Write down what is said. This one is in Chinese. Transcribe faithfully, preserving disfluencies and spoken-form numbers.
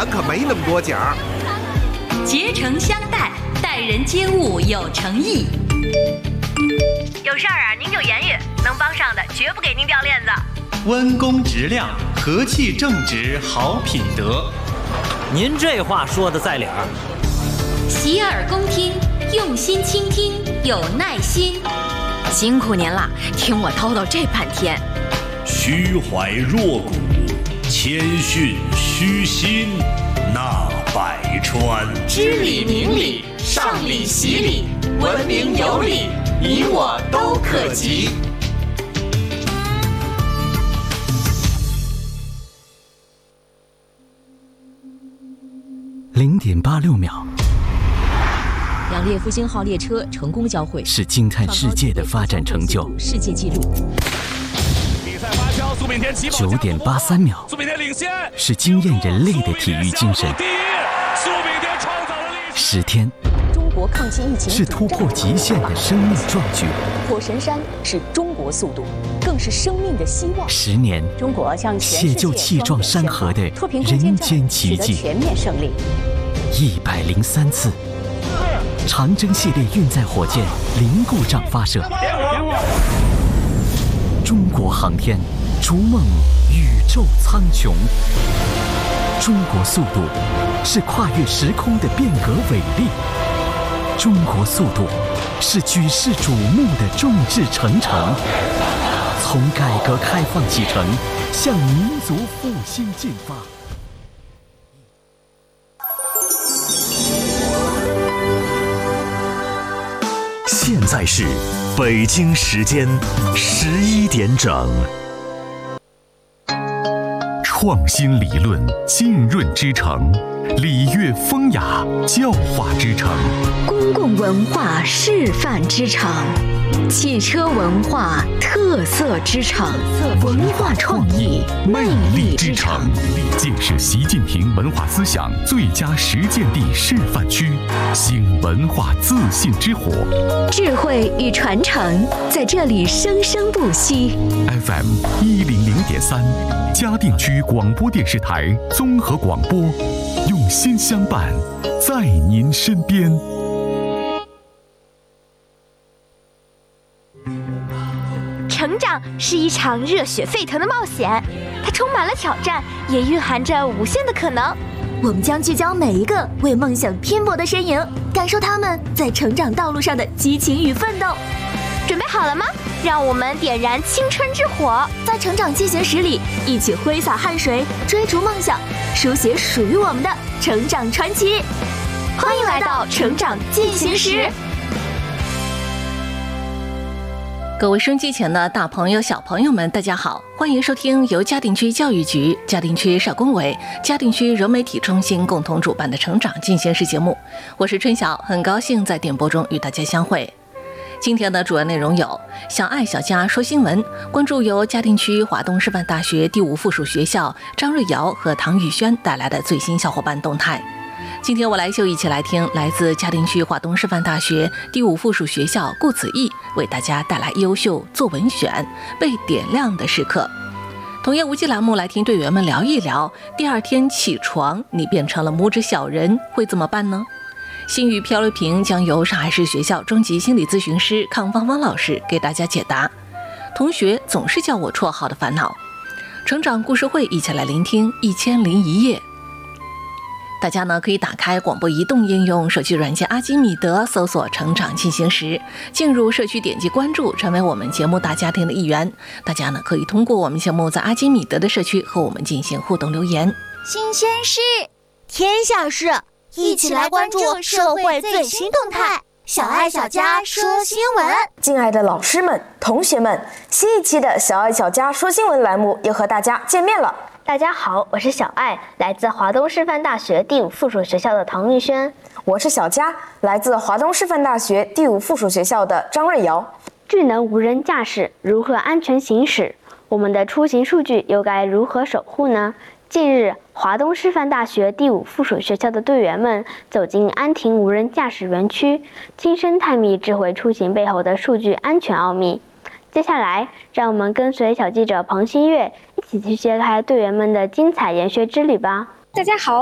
咱可没那么多奖。 竭诚相待，待人接物有诚意。 有事儿啊，您就言语，能帮上的绝不给您掉链子。 温公直量，和气正直，好品德。 您这话说的在理儿。 洗耳恭听，用心倾听，有耐心。 辛苦您了，听我叨叨这半天。 虚怀若谷，谦逊虚心，纳百川。 知礼明礼，上礼习礼，文明有礼，你我都可及。 零点八六秒， 两列复兴号列车成功交汇， 是惊叹世界的发展成就。 世界纪录。 比赛发酵，苏炳添起跑。 九点八三秒， 苏炳添领先， 是惊艳人类的体育精神。 第一，苏炳添创造了历史。 十天， 中国抗击疫情是突破极限的生命壮举。 火神山是中国速度，更是生命的希望。 十年， 中国向全世界解救气壮山河的人间奇迹。 全面胜利。 一百零三次，长征系列运载火箭零故障发射。中国航天逐梦宇宙苍穹。中国速度是跨越时空的变革伟力。中国速度是举世瞩目的众志成城。从改革开放启程，向民族复兴进发。 现在是北京时间十一点整。创新理论浸润之城，礼乐风雅教化之城， 公共文化示范之城，汽车文化特色之城，文化创意魅力之城。 建设习近平文化思想最佳实践地示范区，兴文化自信之火， 智慧与传承在这里生生不息。 F M 一零零点三，嘉定区广播电视台综合广播，用心相伴，在您身边。 成长是一场热血沸腾的冒险，它充满了挑战，也蕴含着无限的可能。 我们将聚焦每一个为梦想拼搏的身影，感受他们在成长道路上的激情与奋斗。 准备好了吗？让我们点燃青春之火， 在成长进行时里一起挥洒汗水，追逐梦想，书写属于我们的成长传奇。 欢迎来到成长进行时。 各位收音机前的大朋友小朋友们，大家好，欢迎收听由嘉定区教育局、嘉定区社工委、嘉定区融媒体中心共同主办的成长进行时节目。我是春晓，很高兴在点播中与大家相会。今天的主要内容有：小爱小家说新闻，关注由嘉定区华东师范大学第五附属学校张瑞瑶和唐玉轩带来的最新小伙伴动态。今天我来就一起来听来自嘉定区华东师范大学第五附属学校顾子毅为大家带来优秀作文选被点亮的时刻。童言无忌栏目来听队员们聊一聊，第二天起床你变成了拇指小人会怎么办呢？心语漂流瓶将由上海市学校中级心理咨询师康芳芳老师给大家解答。同学总是叫我绰号的烦恼。成长故事会一起来聆听一千零一夜。大家呢可以打开广播移动应用手机软件阿基米德，搜索成长进行时，进入社区点击关注，成为我们节目大家庭的一员。大家呢可以通过我们节目在阿基米德的社区和我们进行互动留言。 新鲜事，天下事，一起来关注社会最新动态。小爱小家说新闻。 敬爱的老师们、同学们，新一期的小爱小家说新闻栏目又和大家见面了。 大家好，我是小爱，来自华东师范大学第五附属学校的唐玉轩。 我是小佳，来自华东师范大学第五附属学校的张瑞瑶。 智能无人驾驶如何安全行驶？我们的出行数据又该如何守护呢？近日，华东师范大学第五附属学校的队员们走进安亭无人驾驶园区，亲身探秘智慧出行背后的数据安全奥秘。接下来，让我们跟随小记者彭新月一起去揭开队员们的精彩研学之旅吧。 大家好，